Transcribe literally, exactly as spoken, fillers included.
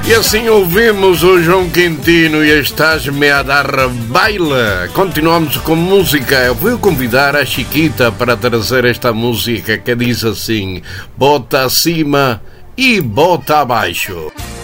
E assim ouvimos o João Quintino e Estás-me a dar baila. Continuamos com música. Eu vou convidar a Chiquita para trazer esta música que diz assim: bota acima e bota abaixo.